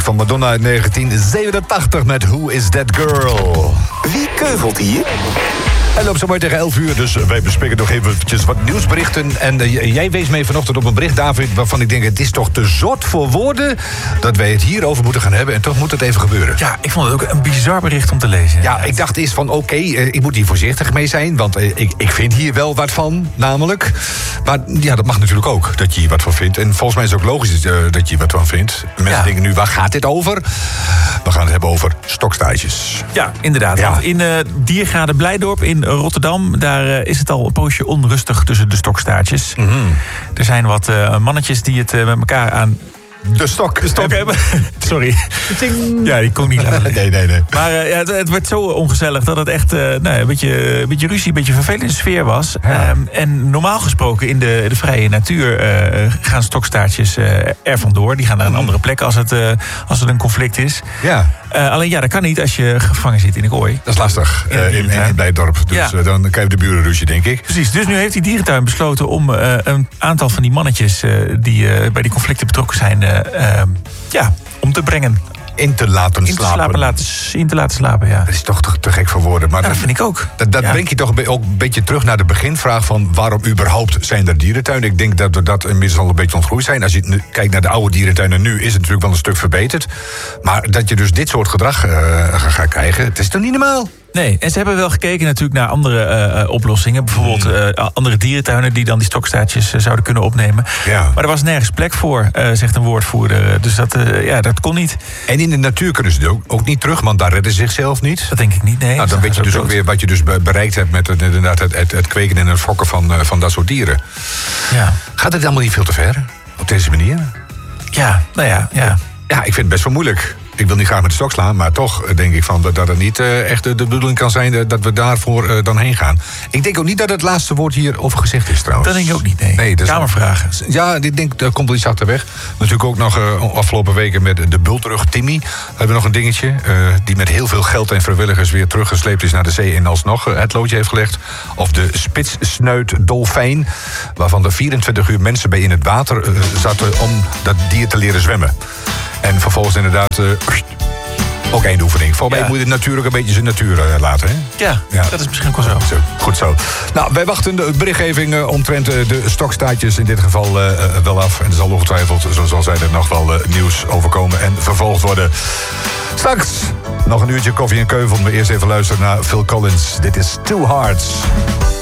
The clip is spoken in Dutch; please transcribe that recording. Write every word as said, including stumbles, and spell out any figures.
van Madonna uit negentien zevenentachtig met Who Is That Girl? Wie keuvelt hier? En loopt zo mooi tegen elf uur, dus wij bespreken nog eventjes wat nieuwsberichten. En uh, jij wees mee vanochtend op een bericht, David, waarvan ik denk... het is toch te zot voor woorden dat wij het hierover moeten gaan hebben. En toch moet het even gebeuren. Ja, ik vond het ook een bizar bericht om te lezen. Ja, ik dacht eerst van oké, okay, uh, ik moet hier voorzichtig mee zijn. Want uh, ik, ik vind hier wel wat van, namelijk. Maar ja, dat mag natuurlijk ook, dat je hier wat van vindt. En volgens mij is het ook logisch uh, dat je hier wat van vindt. Mensen ja. denken nu, waar gaat dit over? We gaan het hebben over stokstaartjes. Ja, inderdaad. Ja. Want in uh, Diergaarde Blijdorp in Rotterdam, daar uh, is het al een poosje onrustig tussen de stokstaartjes. Mm-hmm. Er zijn wat uh, mannetjes die het uh, met elkaar aan de stok, de stok hebben. Sorry. Ja, die kon niet laten. Nee, nee, nee. Maar uh, ja, het, het werd zo ongezellig dat het echt uh, nou, een, beetje, een beetje ruzie, een beetje vervelende sfeer was. Ja. Um, en normaal gesproken in de, de vrije natuur uh, gaan stokstaartjes uh, er vandoor. Die gaan naar een andere plek als het, uh, als het een conflict is. Ja. Uh, alleen ja, dat kan niet als je gevangen zit in een kooi. Dat is lastig in, uh, in, in het Blijdorp. Dus ja. uh, dan krijg je de buren ruzie, denk ik. Precies, dus nu heeft die dierentuin besloten om uh, een aantal van die mannetjes uh, die uh, bij die conflicten betrokken zijn, uh, uh, ja, om te brengen. In te laten in te slapen. slapen laten, in te laten slapen, ja. Dat is toch te, te gek voor woorden. Maar ja, dat, dat vind ik ook. Dat, dat ja. brengt je toch een, ook een beetje terug naar de beginvraag van waarom überhaupt zijn er dierentuinen. Ik denk dat we dat inmiddels al een beetje ontgroeid zijn. Als je nu kijkt naar de oude dierentuinen nu, is het natuurlijk wel een stuk verbeterd. Maar dat je dus dit soort gedrag uh, gaat krijgen, het is toch niet normaal? Nee, en ze hebben wel gekeken natuurlijk naar andere uh, oplossingen. Bijvoorbeeld uh, andere dierentuinen die dan die stokstaartjes uh, zouden kunnen opnemen. Ja. Maar er was nergens plek voor, uh, zegt een woordvoerder. Dus dat, uh, ja, dat kon niet. En in de natuur kunnen ze ook, ook niet terug, want daar redden ze zichzelf niet. Dat denk ik niet, nee. Nou, dan weet je dus ook weer wat je dus bereikt hebt met het, inderdaad het, het, het kweken en het fokken van, uh, van dat soort dieren. Ja. Gaat het allemaal niet veel te ver op deze manier? Ja, nou ja, ja. Ja, ik vind het best wel moeilijk. Ik wil niet graag met de stok slaan, maar toch denk ik van dat het niet uh, echt de bedoeling kan zijn dat we daarvoor uh, dan heen gaan. Ik denk ook niet dat het laatste woord hierover gezegd is trouwens. Dat denk ik ook niet, nee. nee Kamervragen. Nog, ja, ik denk, daar komt wel iets achterweg. Natuurlijk ook nog uh, afgelopen weken met de bultrug Timmy. Hebben we nog een dingetje. Uh, die met heel veel geld en vrijwilligers weer teruggesleept is naar de zee en alsnog uh, het loodje heeft gelegd. Of de spitssnuit dolfijn, waarvan er vierentwintig uur mensen bij in het water uh, zaten om dat dier te leren zwemmen. En vervolgens inderdaad uh, ook eindoefening. Volgens mij ja. moet je het natuurlijk een beetje zijn natuur uh, laten. Hè? Ja, ja, dat is misschien ook wel zo. zo. Goed zo. Nou, wij wachten de berichtgeving uh, omtrent uh, de stokstaartjes in dit geval uh, uh, wel af. En er zal ongetwijfeld, zoals zij er nog wel uh, nieuws overkomen en vervolgd worden. Straks nog een uurtje koffie en keuvel. Maar eerst even luisteren naar Phil Collins. Dit is Two Hearts.